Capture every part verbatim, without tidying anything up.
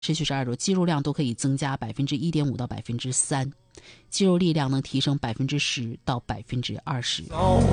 持续十二周，肌肉量都可以增加百分之一点五到百分之三，肌肉力量能提升百分之十到百分之二十。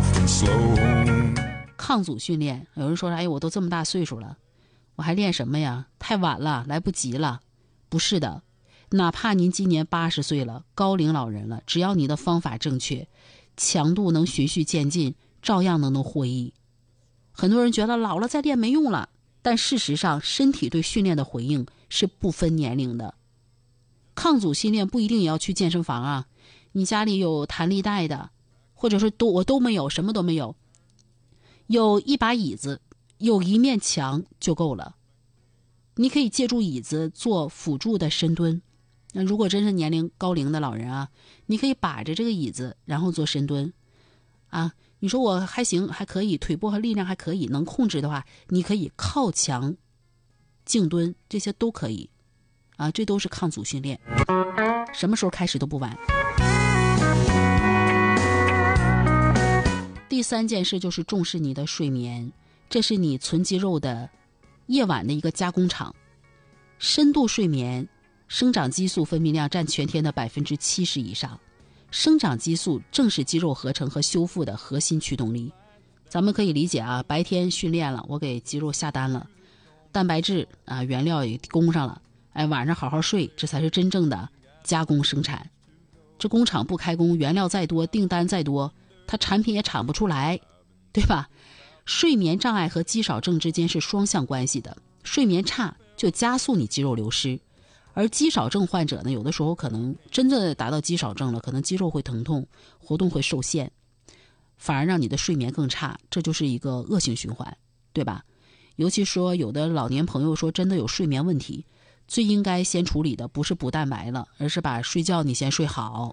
抗阻训练，有人说：“哎，我都这么大岁数了，我还练什么呀？太晚了，来不及了。”不是的，哪怕您今年八十岁了，高龄老人了，只要你的方法正确，强度能循序渐进，照样能能获益。很多人觉得老了再练没用了，但事实上，身体对训练的回应是不分年龄的。抗阻训练不一定也要去健身房啊，你家里有弹力带的，或者说都我都没有，什么都没有，有一把椅子，有一面墙就够了。你可以借助椅子做辅助的深蹲。那如果真是年龄高龄的老人啊，你可以把着这个椅子，然后做深蹲啊。你说我还行，还可以，腿部和力量还可以，能控制的话，你可以靠墙静蹲，这些都可以啊，这都是抗阻训练，什么时候开始都不晚。第三件事就是重视你的睡眠，这是你存肌肉的夜晚的一个加工厂。深度睡眠，生长激素分泌量占全天的百分之七十以上。生长激素正是肌肉合成和修复的核心驱动力。咱们可以理解啊，白天训练了，我给肌肉下单了，蛋白质啊原料也供上了，哎，晚上好好睡，这才是真正的加工生产。这工厂不开工，原料再多，订单再多，它产品也产不出来，对吧？睡眠障碍和肌少症之间是双向关系的，睡眠差就加速你肌肉流失，而肌少症患者呢，有的时候可能真的达到肌少症了，可能肌肉会疼痛，活动会受限，反而让你的睡眠更差，这就是一个恶性循环，对吧？尤其说有的老年朋友说真的有睡眠问题，最应该先处理的不是补蛋白了，而是把睡觉你先睡好。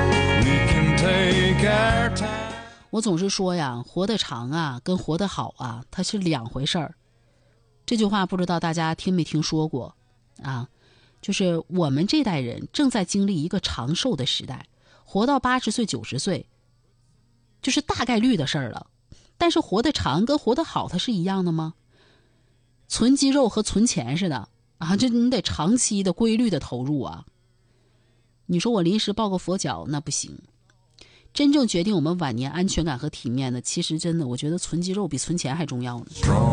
我总是说呀，活得长啊跟活得好啊它是两回事儿。这句话不知道大家听没听说过啊？就是我们这代人正在经历一个长寿的时代，活到八十岁九十岁就是大概率的事儿了。但是活得长跟活得好它是一样的吗？存肌肉和存钱似的啊，这你得长期的规律的投入啊。你说我临时抱个佛脚那不行。真正决定我们晚年安全感和体面的，其实真的我觉得存肌肉比存钱还重要呢。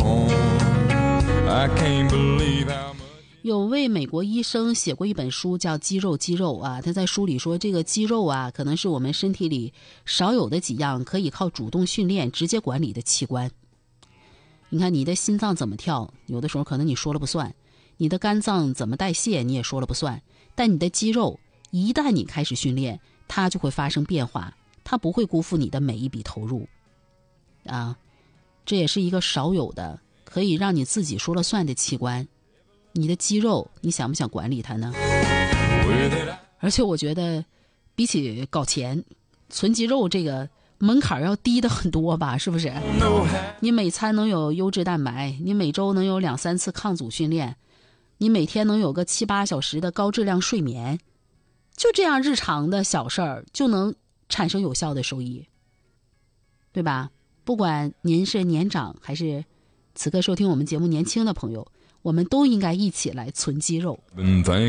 有位美国医生写过一本书叫《肌肉肌肉》啊，他在书里说，这个肌肉啊可能是我们身体里少有的几样可以靠主动训练直接管理的器官。你看你的心脏怎么跳，有的时候可能你说了不算，你的肝脏怎么代谢你也说了不算，但你的肌肉一旦你开始训练，它就会发生变化，它不会辜负你的每一笔投入啊，这也是一个少有的可以让你自己说了算的器官。你的肌肉你想不想管理它呢？而且我觉得比起搞钱，存肌肉这个门槛要低的很多吧，是不是？你每餐能有优质蛋白，你每周能有两三次抗阻训练，你每天能有个七八小时的高质量睡眠，就这样日常的小事儿就能产生有效的收益，对吧？不管您是年长还是此刻收听我们节目年轻的朋友，我们都应该一起来存肌肉。